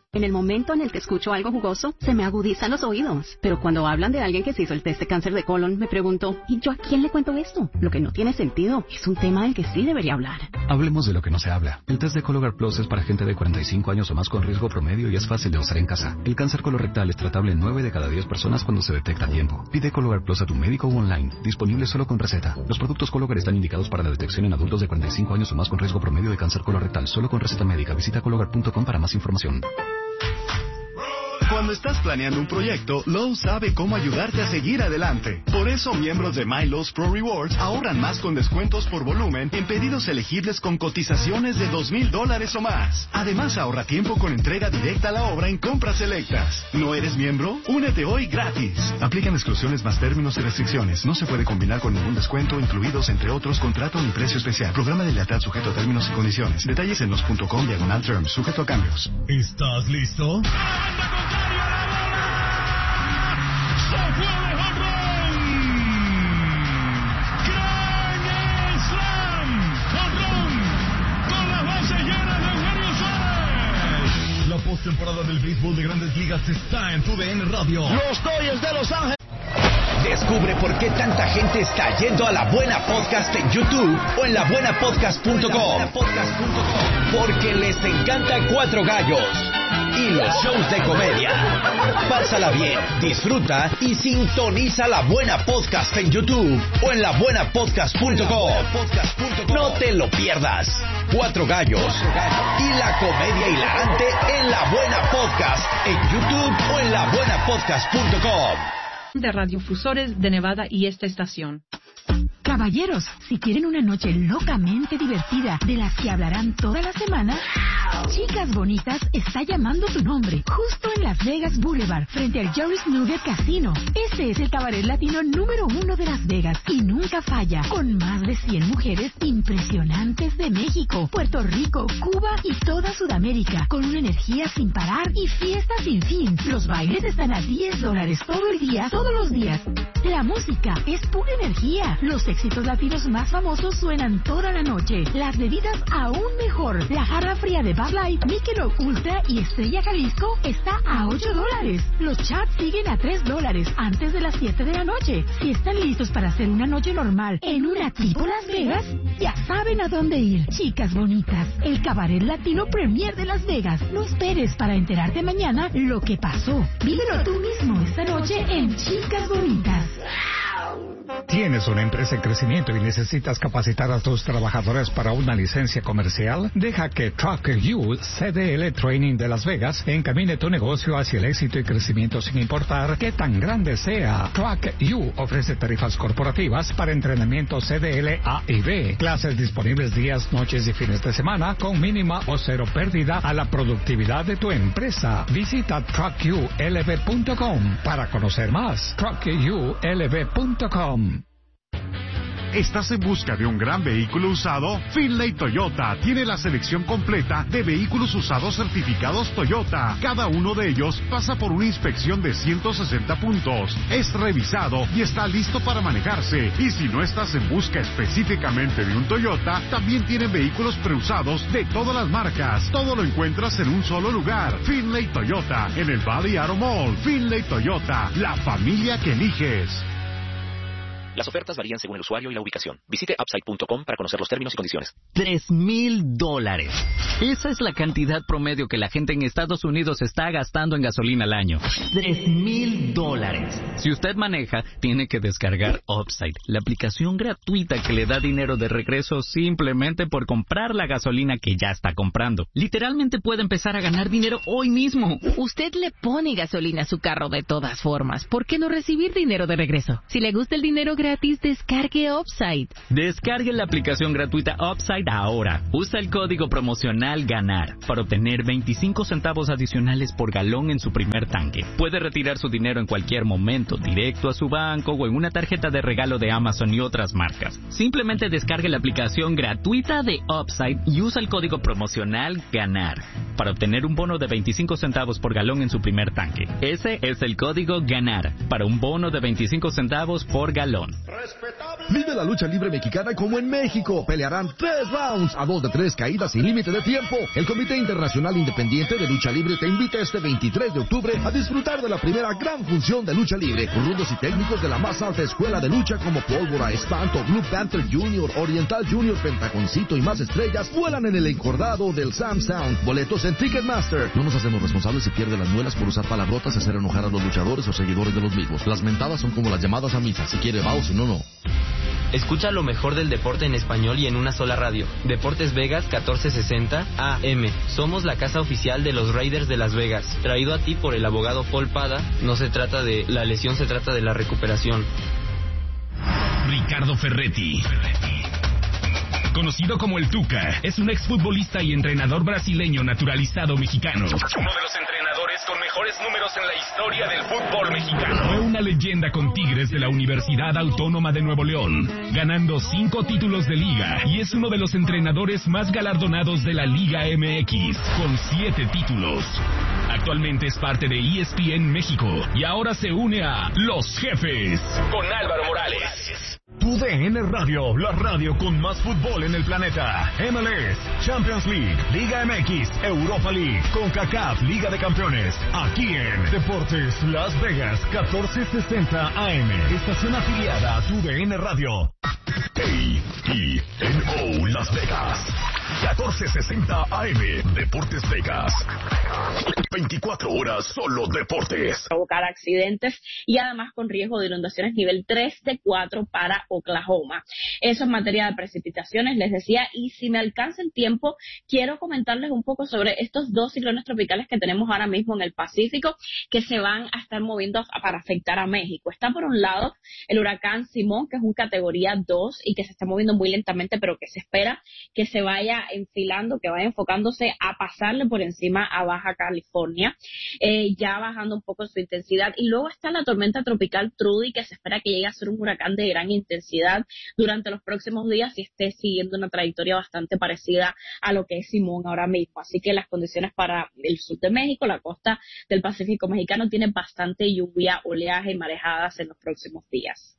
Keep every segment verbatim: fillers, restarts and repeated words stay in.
En el momento en el que escucho algo jugoso, se me agudizan los oídos. Pero cuando hablan de alguien que se hizo el test de cáncer de colon, me pregunto, ¿y yo a quién le cuento esto? Lo que no tiene sentido. Es un tema del que sí debería hablar. Hablemos de lo que no se habla. El test de Cologuard Plus es para gente de cuarenta y cinco años o más con riesgo promedio y es fácil de usar en casa. El cáncer colorectal es tratable en nueve de cada diez personas cuando se detecta a tiempo. Pide Cologuard Plus a tu médico o online. Disponible solo con receta. Los productos Cologuard están indicados para la detección en adultos de cuarenta y cinco años o más con riesgo promedio de cáncer colorectal. Solo con receta médica. Visita cologuard punto com para más información. Cuando estás planeando un proyecto, Lowe's sabe cómo ayudarte a seguir adelante. Por eso, miembros de My Lowe's Pro Rewards ahorran más con descuentos por volumen en pedidos elegibles con cotizaciones de dos mil dólares o más. Además, ahorra tiempo con entrega directa a la obra en compras selectas. ¿No eres miembro? Únete hoy gratis. Aplican exclusiones más términos y restricciones. No se puede combinar con ningún descuento, incluidos, entre otros, contrato ni precio especial. Programa de lealtad sujeto a términos y condiciones. Detalles en los punto com diagonal terms, sujeto a cambios. ¿Estás listo? La postemporada del béisbol de Grandes Ligas está en tu D N Radio. Los Dodgers de Los Ángeles. Descubre por qué tanta gente está yendo a La Buena Podcast en YouTube o en la buena podcast punto com. Porque les encanta Cuatro Gallos y los shows de comedia. Pásala bien, disfruta y sintoniza La Buena Podcast en YouTube o en la buena podcast punto com. No te lo pierdas. Cuatro Gallos y la comedia hilarante en La Buena Podcast en YouTube o en la buena podcast punto com. De radiofusores de Nevada y esta estación. Caballeros, si quieren una noche locamente divertida de las que hablarán toda la semana, Chicas Bonitas está llamando tu nombre, justo en Las Vegas Boulevard, frente al Jerry's Nugget Casino. Este es el cabaret latino número uno de Las Vegas y nunca falla, con más de cien mujeres impresionantes de México, Puerto Rico, Cuba y toda Sudamérica, con una energía sin parar y fiesta sin fin. Los bailes están a diez dólares todo el día, todos los días. La música es pura energía. Los éxitos latinos más famosos suenan toda la noche. Las bebidas aún mejor. La jarra fría de Bud Light, Michelob Ultra y Estrella Jalisco está a ocho dólares. Los charts siguen a tres dólares antes de las siete de la noche. Si están listos para hacer una noche normal en una tipo Las Vegas, ya saben a dónde ir. Chicas Bonitas, el cabaret latino premier de Las Vegas. No esperes para enterarte mañana lo que pasó. Vívelo tú mismo esta noche en Chicas Bonitas. ¿Tienes una empresa en crecimiento y necesitas capacitar a tus trabajadores para una licencia comercial? Deja que Truck U C D L Training de Las Vegas encamine tu negocio hacia el éxito y crecimiento sin importar qué tan grande sea. Truck U ofrece tarifas corporativas para entrenamiento C D L A y B, clases disponibles días, noches y fines de semana con mínima o cero pérdida a la productividad de tu empresa. Visita truck u l b punto com para conocer más. truck u l b punto com. ¿Estás en busca de un gran vehículo usado? Finlay Toyota tiene la selección completa de vehículos usados certificados Toyota. Cada uno de ellos pasa por una inspección de ciento sesenta puntos. Es revisado y está listo para manejarse. Y si no estás en busca específicamente de un Toyota, también tienen vehículos preusados de todas las marcas. Todo lo encuentras en un solo lugar. Finlay Toyota, en el Valley Auto Mall. Finlay Toyota, la familia que eliges. Las ofertas varían según el usuario y la ubicación. Visite upside punto com para conocer los términos y condiciones. Tres mil dólares. Esa es la cantidad promedio que la gente en Estados Unidos está gastando en gasolina al año. Tres mil dólares. Si usted maneja, tiene que descargar Upside, la aplicación gratuita que le da dinero de regreso simplemente por comprar la gasolina que ya está comprando. Literalmente puede empezar a ganar dinero hoy mismo. Usted le pone gasolina a su carro de todas formas. ¿Por qué no recibir dinero de regreso? Si le gusta el dinero gratis, descargue Upside. Descargue la aplicación gratuita Upside ahora. Usa el código promocional GANAR para obtener veinticinco centavos adicionales por galón en su primer tanque. Puede retirar su dinero en cualquier momento, directo a su banco o en una tarjeta de regalo de Amazon y otras marcas. Simplemente descargue la aplicación gratuita de Upside y usa el código promocional GANAR para obtener un bono de veinticinco centavos por galón en su primer tanque. Ese es el código GANAR para un bono de veinticinco centavos por galón. Vive la lucha libre mexicana como en México. Pelearán tres rounds a dos de tres caídas sin límite de tiempo. El Comité Internacional Independiente de Lucha Libre te invita este veintitrés de octubre a disfrutar de la primera gran función de lucha libre, con rudos y técnicos de la más alta escuela de lucha como Pólvora, Espanto, Blue Panther Junior, Oriental Junior, Pentaconcito y más estrellas vuelan en el encordado del Sam Sound. Boletos en Ticketmaster. No nos hacemos responsables si pierde las muelas por usar palabrotas y hacer enojar a los luchadores o seguidores de los mismos. Las mentadas son como las llamadas a misa. Si quiere va o si no, no. Escucha lo mejor del deporte en español y en una sola radio. Deportes Vegas catorce sesenta A M. Somos la casa oficial de los Raiders de Las Vegas. Traído a ti por el abogado Paul Pada. No se trata de la lesión, se trata de la recuperación. Ricardo Ferretti, conocido como el Tuca, es un exfutbolista y entrenador brasileño naturalizado mexicano. Uno de los entrenadores con mejores números en la historia del fútbol mexicano. Fue una leyenda con Tigres de la Universidad Autónoma de Nuevo León, ganando cinco títulos de liga, y es uno de los entrenadores más galardonados de la Liga M X, con siete títulos. Actualmente es parte de E S P N México y ahora se une a Los Jefes con Álvaro Morales. Tu D N Radio, la radio con más fútbol en el planeta. M L S, Champions League, Liga M X, Europa League, CONCACAF, Liga de Campeones. Aquí en Deportes Las Vegas, catorce sesenta A M. Estación afiliada a Tu D N Radio. A E N O Las Vegas, catorce sesenta A M. Deportes Vegas. veinticuatro horas solo deportes. Provocar accidentes y además con riesgo de inundaciones nivel tres de cuatro para Oklahoma. Eso en materia de precipitaciones, les decía, y si me alcanza el tiempo, quiero comentarles un poco sobre estos dos ciclones tropicales que tenemos ahora mismo en el Pacífico, que se van a estar moviendo para afectar a México. Está por un lado el huracán Simón, que es un categoría dos y que se está moviendo muy lentamente, pero que se espera que se vaya enfilando, que vaya enfocándose a pasarle por encima a Baja California, eh, ya bajando un poco su intensidad. Y luego está la tormenta tropical Trudy, que se espera que llegue a ser un huracán de gran intensidad durante los próximos días y esté siguiendo una trayectoria bastante parecida a lo que es Simón ahora mismo. Así que las condiciones para el sur de México, la costa del Pacífico mexicano, tienen bastante lluvia, oleaje y marejadas en los próximos días.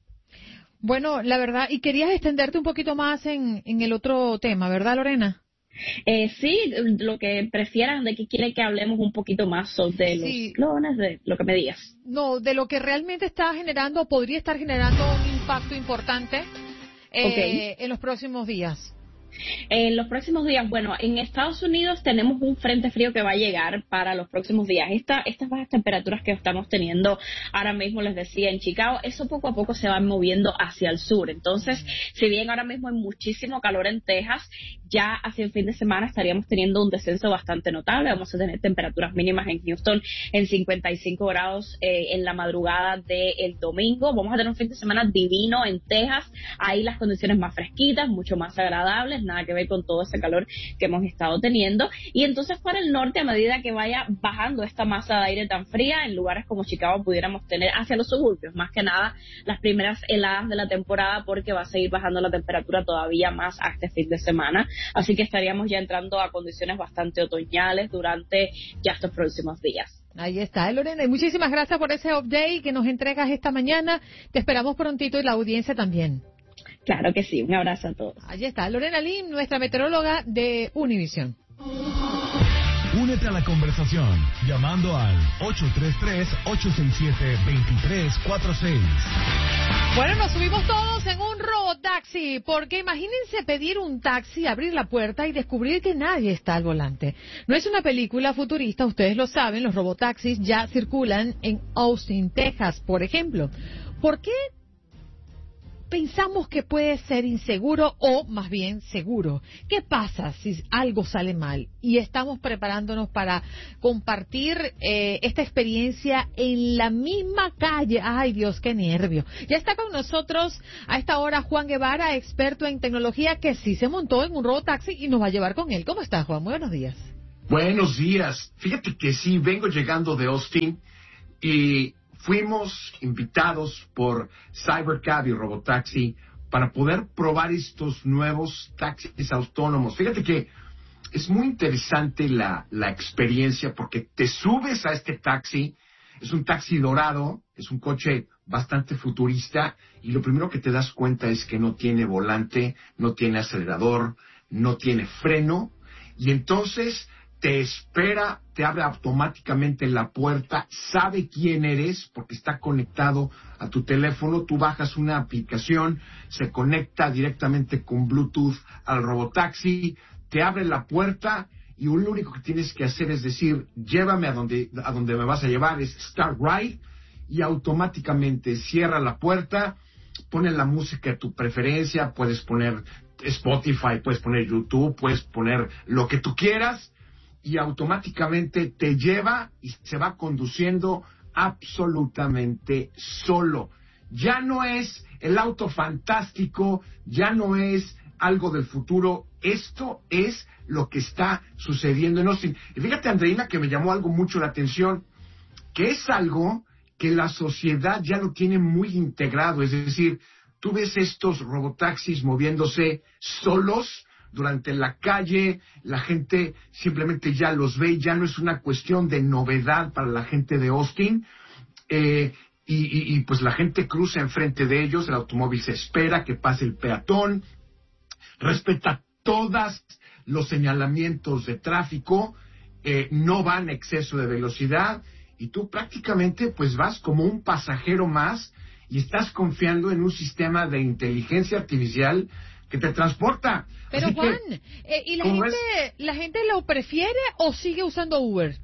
Bueno, la verdad, y querías extenderte un poquito más en, en el otro tema, ¿verdad, Lorena? Eh, sí, lo que prefieran, de que quiere que hablemos un poquito más sobre los sí. clones, de lo que me digas. No, de lo que realmente está generando, podría estar generando un impacto importante eh, okay. en los próximos días. En los próximos días, bueno, en Estados Unidos tenemos un frente frío que va a llegar para los próximos días. Esta, estas bajas temperaturas que estamos teniendo ahora mismo, les decía, en Chicago, eso poco a poco se va moviendo hacia el sur. Entonces, si bien ahora mismo hay muchísimo calor en Texas, ya hacia el fin de semana estaríamos teniendo un descenso bastante notable. Vamos a tener temperaturas mínimas en Houston en cincuenta y cinco grados eh, en la madrugada del domingo. Vamos a tener un fin de semana divino en Texas. Ahí las condiciones más fresquitas, mucho más agradables, nada que ver con todo ese calor que hemos estado teniendo. Y entonces para el norte, a medida que vaya bajando esta masa de aire tan fría, en lugares como Chicago pudiéramos tener hacia los suburbios, más que nada las primeras heladas de la temporada, porque va a seguir bajando la temperatura todavía más hasta este fin de semana. Así que estaríamos ya entrando a condiciones bastante otoñales durante ya estos próximos días. Ahí está, Lorena, y muchísimas gracias por ese update que nos entregas esta mañana. Te esperamos prontito y la audiencia también. Claro que sí, un abrazo a todos. Allí está, Lorena Lim, nuestra meteoróloga de Univisión. Únete a la conversación llamando al ocho tres tres, ocho seis siete, dos tres cuatro seis. Bueno, nos subimos todos en un robotaxi, porque imagínense pedir un taxi, abrir la puerta y descubrir que nadie está al volante. No es una película futurista, ustedes lo saben, los robotaxis ya circulan en Austin, Texas, por ejemplo. ¿Por qué pensamos que puede ser inseguro o más bien seguro? ¿Qué pasa si algo sale mal? Y estamos preparándonos para compartir eh, esta experiencia en la misma calle. ¡Ay, Dios, qué nervio! Ya está con nosotros a esta hora Juan Guevara, experto en tecnología, que sí se montó en un robotaxi y nos va a llevar con él. ¿Cómo estás, Juan? Buenos días. Buenos días. Fíjate que sí, vengo llegando de Austin y fuimos invitados por Cybercab y Robotaxi para poder probar estos nuevos taxis autónomos. Fíjate que es muy interesante la, la experiencia, porque te subes a este taxi, es un taxi dorado, es un coche bastante futurista, y lo primero que te das cuenta es que no tiene volante, no tiene acelerador, no tiene freno, y entonces te espera, te abre automáticamente la puerta, sabe quién eres porque está conectado a tu teléfono, tú bajas una aplicación, se conecta directamente con Bluetooth al robotaxi, te abre la puerta y lo único que tienes que hacer es decir, llévame a donde, a donde me vas a llevar, es Start Ride, y automáticamente cierra la puerta, pone la música de tu preferencia, puedes poner Spotify, puedes poner YouTube, puedes poner lo que tú quieras, y automáticamente te lleva y se va conduciendo absolutamente solo. Ya no es el auto fantástico, ya no es algo del futuro, esto es lo que está sucediendo en Austin. Y fíjate, Andreina, que me llamó algo mucho la atención, que es algo que la sociedad ya lo tiene muy integrado, es decir, tú ves estos robotaxis moviéndose solos durante la calle, la gente simplemente ya los ve, ya no es una cuestión de novedad para la gente de Austin, eh, y, y, y pues la gente cruza enfrente de ellos, el automóvil se espera que pase el peatón, respeta todos los señalamientos de tráfico, eh, no va en exceso de velocidad, y tú prácticamente pues vas como un pasajero más y estás confiando en un sistema de inteligencia artificial que te transporta. Pero Así Juan, que, eh, ¿y la ¿cómo gente, la gente lo prefiere o sigue usando Uber?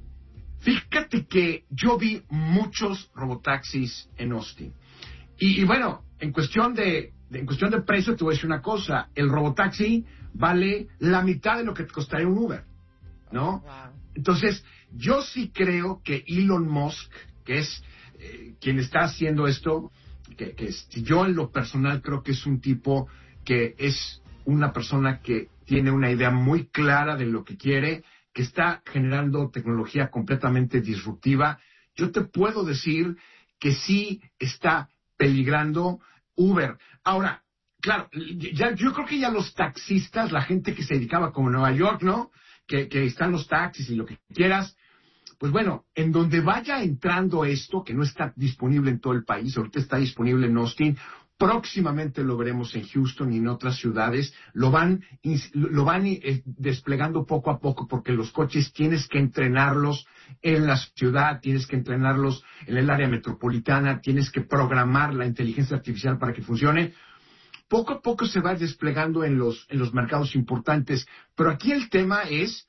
Fíjate que yo vi muchos robotaxis en Austin. Y, y bueno, en cuestión de, de, en cuestión de precio te voy a decir una cosa. El robotaxi vale la mitad de lo que te costaría un Uber, ¿no? Wow. Entonces, yo sí creo que Elon Musk, que es eh, quien está haciendo esto, que, que es, yo en lo personal creo que es un tipo que es una persona que tiene una idea muy clara de lo que quiere, que está generando tecnología completamente disruptiva. Yo te puedo decir que sí está peligrando Uber. Ahora, claro, ya, yo creo que ya los taxistas, la gente que se dedicaba como en Nueva York, ¿no? Que, que están los taxis y lo que quieras, pues bueno, en donde vaya entrando esto, que no está disponible en todo el país, ahorita está disponible en Austin, próximamente lo veremos en Houston y en otras ciudades, lo van, lo van eh, desplegando poco a poco, porque los coches tienes que entrenarlos en la ciudad, tienes que entrenarlos en el área metropolitana, tienes que programar la inteligencia artificial para que funcione. Poco a poco se va desplegando en los, en los mercados importantes, pero aquí el tema es,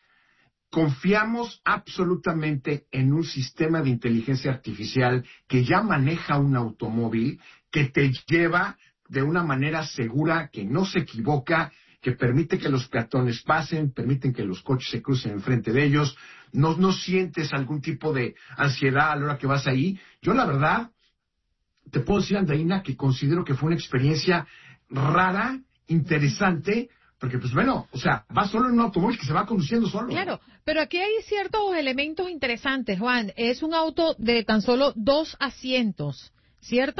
confiamos absolutamente en un sistema de inteligencia artificial que ya maneja un automóvil, que te lleva de una manera segura, que no se equivoca, que permite que los peatones pasen, permiten que los coches se crucen enfrente de ellos, no, no sientes algún tipo de ansiedad a la hora que vas ahí. Yo la verdad, te puedo decir, Andreina, que considero que fue una experiencia rara, interesante, porque pues bueno, o sea, va solo en un automóvil que se va conduciendo solo. Claro, pero aquí hay ciertos elementos interesantes, Juan. Es un auto de tan solo dos asientos, ¿cierto?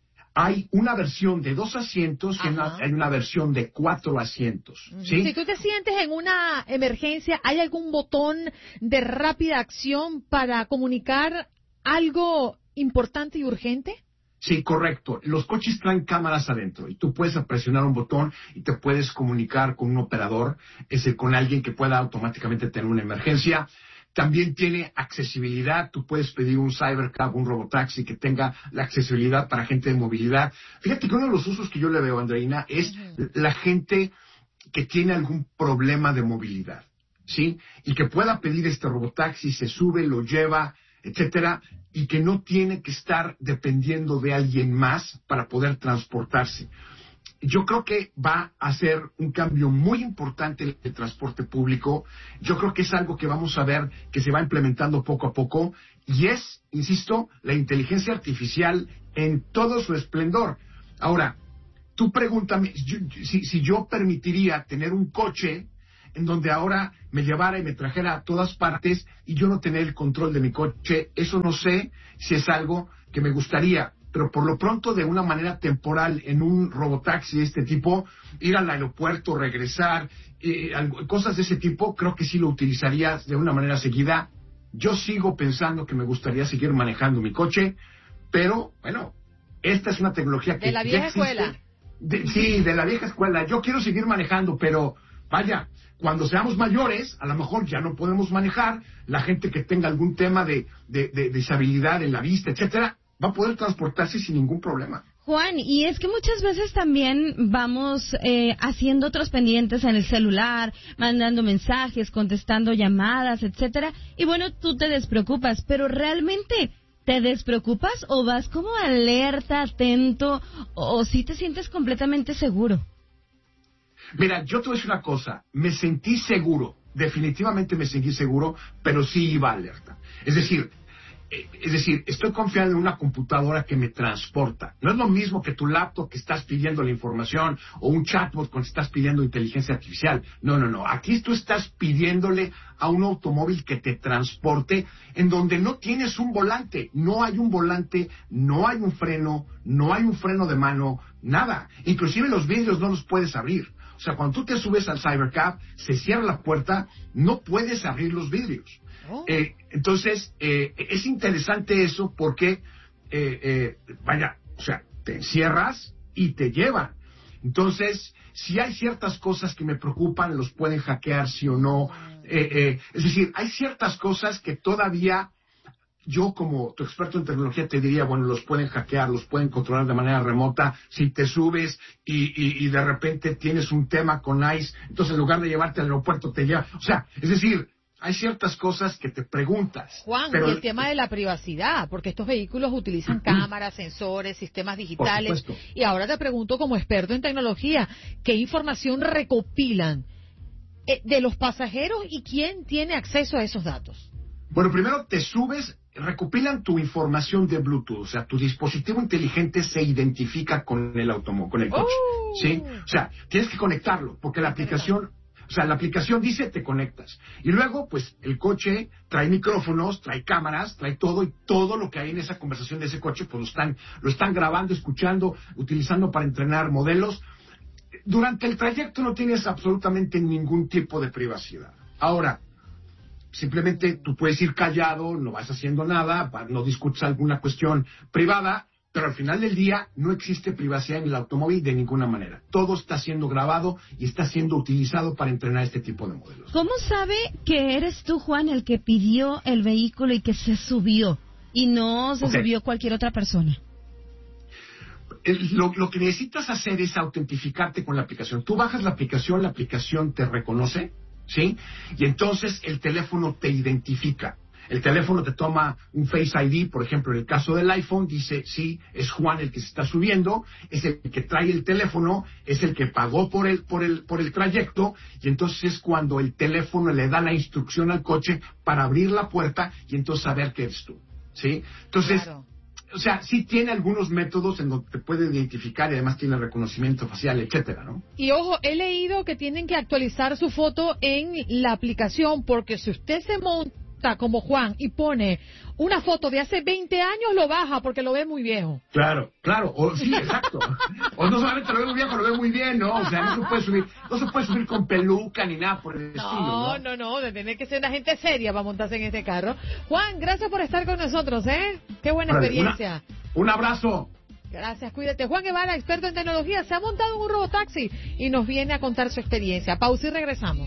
Hay una versión de dos asientos y una, hay una versión de cuatro asientos, ¿sí? Si tú te sientes en una emergencia, ¿hay algún botón de rápida acción para comunicar algo importante y urgente? Sí, correcto. Los coches traen cámaras adentro y tú puedes presionar un botón y te puedes comunicar con un operador, es decir, con alguien que pueda automáticamente tener una emergencia. También tiene accesibilidad. Tú puedes pedir un cybercab, un robotaxi que tenga la accesibilidad para gente de movilidad. Fíjate que uno de los usos que yo le veo, Andreina, es uh-huh. la gente que tiene algún problema de movilidad, ¿sí? Y que pueda pedir este robotaxi, se sube, lo lleva, etcétera, y que no tiene que estar dependiendo de alguien más para poder transportarse. Yo creo que va a ser un cambio muy importante el, el transporte público. Yo creo que es algo que vamos a ver que se va implementando poco a poco, y es, insisto, la inteligencia artificial en todo su esplendor. Ahora, tú pregúntame, yo, si, si yo permitiría tener un coche en donde ahora me llevara y me trajera a todas partes y yo no tener el control de mi coche, eso no sé si es algo que me gustaría, pero por lo pronto de una manera temporal en un robotaxi de este tipo, ir al aeropuerto, regresar, eh, cosas de ese tipo, creo que sí lo utilizaría de una manera seguida. Yo sigo pensando que me gustaría seguir manejando mi coche, pero bueno, esta es una tecnología que de la vieja ya existe. escuela. De, sí, de la vieja escuela. Yo quiero seguir manejando, pero vaya, cuando seamos mayores, a lo mejor ya no podemos manejar. La gente que tenga algún tema de, de, de, de disabilidad en la vista, etcétera, va a poder transportarse sin ningún problema. Juan, y es que muchas veces también vamos eh, haciendo otros pendientes en el celular, mandando mensajes, contestando llamadas, etcétera, y bueno, tú te despreocupas, pero realmente ¿te despreocupas o vas como alerta, atento, o, o sí te sientes completamente seguro? Mira, yo te voy a decir una cosa, me sentí seguro, definitivamente me sentí seguro, pero sí iba alerta. Es decir, Es decir, estoy confiando en una computadora que me transporta. No es lo mismo que tu laptop que estás pidiendo la información o un chatbot cuando estás pidiendo inteligencia artificial. No, no, no. Aquí tú estás pidiéndole a un automóvil que te transporte en donde no tienes un volante. No hay un volante, no hay un freno, no hay un freno de mano, nada. Inclusive los vidrios no los puedes abrir. O sea, cuando tú te subes al Cybercab, se cierra la puerta, no puedes abrir los vidrios. Oh. Eh, entonces, eh, es interesante eso porque, eh, eh, vaya, o sea, te encierras y te llevan. Entonces, si hay ciertas cosas que me preocupan, los pueden hackear, sí o no. Eh, eh, es decir, hay ciertas cosas que todavía yo como tu experto en tecnología te diría, bueno, los pueden hackear, los pueden controlar de manera remota. Si te subes y, y, y de repente tienes un tema con ICE, entonces en lugar de llevarte al aeropuerto te lleva. O sea, es decir, hay ciertas cosas que te preguntas. Juan, pero... y el tema de la privacidad, porque estos vehículos utilizan cámaras, sensores, sistemas digitales. Y ahora te pregunto como experto en tecnología, ¿qué información recopilan eh, de los pasajeros y quién tiene acceso a esos datos? Bueno, primero te subes, recopilan tu información de Bluetooth, o sea, tu dispositivo inteligente se identifica con el automóvil, con el coche, oh. ¿sí? O sea, tienes que conectarlo, porque la aplicación, o sea, la aplicación dice te conectas. Y luego, pues, el coche trae micrófonos, trae cámaras, trae todo, y todo lo que hay en esa conversación de ese coche, pues lo están, lo están grabando, escuchando, utilizando para entrenar modelos. Durante el trayecto no tienes absolutamente ningún tipo de privacidad. Ahora, simplemente tú puedes ir callado, no vas haciendo nada, no discutes alguna cuestión privada, pero al final del día no existe privacidad en el automóvil de ninguna manera. Todo está siendo grabado y está siendo utilizado para entrenar este tipo de modelos. ¿Cómo sabe que eres tú, Juan, el que pidió el vehículo y que se subió y no se okay. subió cualquier otra persona? El, lo, lo que necesitas hacer es autentificarte con la aplicación. Tú bajas la aplicación, la aplicación te reconoce, ¿sí? Y entonces el teléfono te identifica. El teléfono te toma un Face I D, por ejemplo, en el caso del iPhone, dice, sí, es Juan el que se está subiendo, es el que trae el teléfono, es el que pagó por el, por el, por el trayecto, y entonces es cuando el teléfono le da la instrucción al coche para abrir la puerta y entonces saber que eres tú, ¿sí? Entonces, claro. O sea, sí tiene algunos métodos en donde te puede identificar y además tiene reconocimiento facial, etcétera, ¿no? Y ojo, he leído que tienen que actualizar su foto en la aplicación, porque si usted se monta como Juan y pone una foto de hace veinte años, lo baja porque lo ve muy viejo. Claro, claro, o sí, exacto. O no solamente lo ve muy viejo, lo ve muy bien, ¿no? O sea, no se puede subir, no se puede subir con peluca ni nada por el no, estilo, ¿no? No, no, no, tiene que ser una gente seria para montarse en este carro. Juan, gracias por estar con nosotros, ¿eh? Qué buena vale, experiencia. Una, un abrazo. Gracias, cuídate. Juan Guevara, experto en tecnología, se ha montado en un robotaxi y nos viene a contar su experiencia. Pausa y regresamos.